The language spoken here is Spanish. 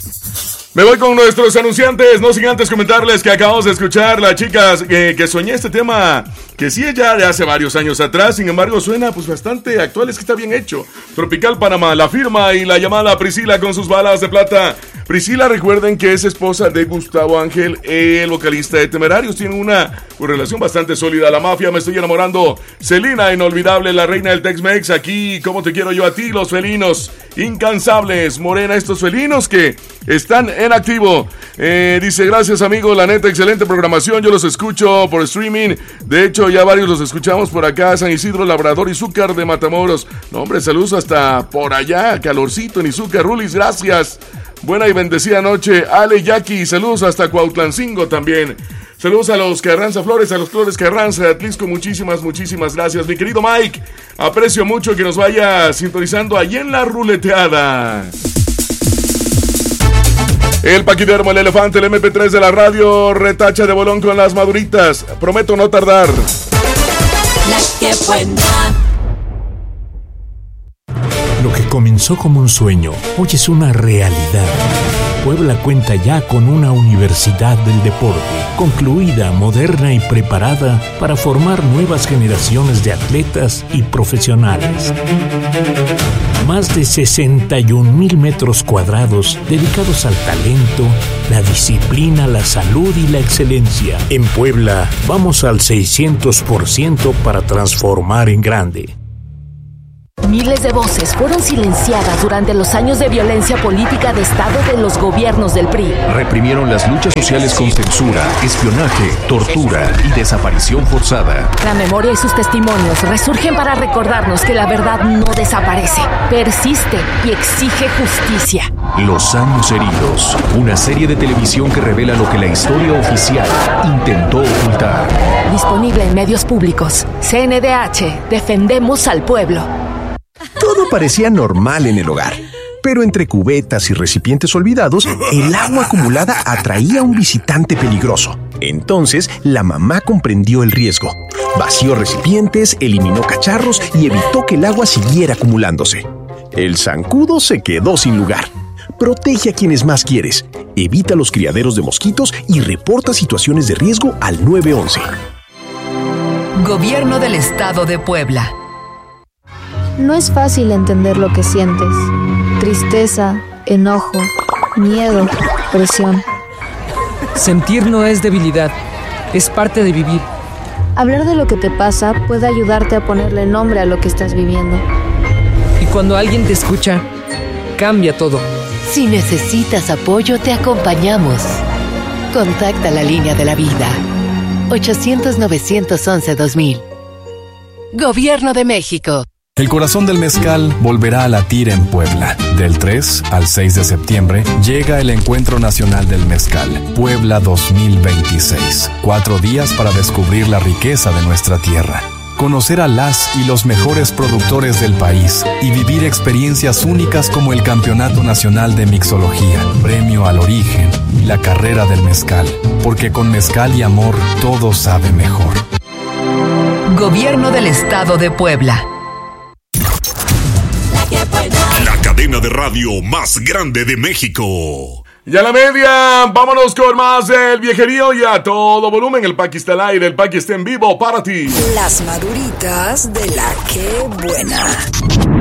Me voy con nuestros anunciantes, no sin antes comentarles que acabamos de escuchar las chicas que soñé este tema, que sí es ya de hace varios años atrás, sin embargo suena pues bastante actual, es que está bien hecho. Tropical Panamá, La Firma y la llamada Priscila con sus balas de plata. Priscila, recuerden que es esposa de Gustavo Ángel, el vocalista de Temerarios. Tienen una relación bastante sólida. La Mafia, Me Estoy Enamorando. Celina, Inolvidable, la reina del Tex-Mex. Aquí, Cómo Te Quiero Yo a Ti. Los Felinos, Incansables. Morena, estos felinos que están en activo. Dice, gracias amigo, la neta, excelente programación. Yo los escucho por streaming. De hecho, ya varios los escuchamos por acá. San Isidro, Labrador, Izúcar de Matamoros. No, hombre, saludos hasta por allá. Calorcito en Izúcar. Rulis, gracias. Buena y bendecida noche. Ale, Jackie, saludos hasta Cuautlancingo también. Saludos a los Carranza Flores, a los Flores Carranza, Atlisco, muchísimas gracias. Mi querido Mike, aprecio mucho que nos vaya sintonizando ahí en la ruleteada. El Paquidermo, el elefante, el MP3 de la radio, retacha de bolón con las maduritas. Prometo no tardar. La que buena. Lo que comenzó como un sueño, hoy es una realidad. Puebla cuenta ya con una universidad del deporte, concluida, moderna y preparada para formar nuevas generaciones de atletas y profesionales. Más de 61,000 metros cuadrados dedicados al talento, la disciplina, la salud y la excelencia. En Puebla, vamos al 600% para transformar en grande. Miles de voces fueron silenciadas durante los años de violencia política de Estado de los gobiernos del PRI. Reprimieron las luchas sociales con censura, espionaje, tortura y desaparición forzada. La memoria y sus testimonios resurgen para recordarnos que la verdad no desaparece, persiste y exige justicia. Los años heridos, una serie de televisión que revela lo que la historia oficial intentó ocultar. Disponible en medios públicos. CNDH, defendemos al pueblo. Todo parecía normal en el hogar, pero entre cubetas y recipientes olvidados, el agua acumulada atraía a un visitante peligroso. Entonces, la mamá comprendió el riesgo. Vació recipientes, eliminó cacharros y evitó que el agua siguiera acumulándose. El zancudo se quedó sin lugar. Protege a quienes más quieres, evita los criaderos de mosquitos y reporta situaciones de riesgo al 911. Gobierno del Estado de Puebla. No es fácil entender lo que sientes. Tristeza, enojo, miedo, presión. Sentir no es debilidad, es parte de vivir. Hablar de lo que te pasa puede ayudarte a ponerle nombre a lo que estás viviendo. Y cuando alguien te escucha, cambia todo. Si necesitas apoyo, te acompañamos. Contacta la línea de la vida. 800-911-2000. Gobierno de México. El corazón del mezcal volverá a latir en Puebla. Del 3 al 6 de septiembre llega el Encuentro Nacional del Mezcal, Puebla 2026. 4 días para descubrir la riqueza de nuestra tierra, conocer a las y los mejores productores del país y vivir experiencias únicas como el Campeonato Nacional de Mixología, Premio al Origen y la Carrera del Mezcal, porque con mezcal y amor todo sabe mejor. Gobierno del Estado de Puebla. La cadena de radio más grande de México. Y a la media, vámonos con más del viejerío y a todo volumen. El Paqui está al aire, el Paqui está en vivo para ti. Las maduritas de la que buena.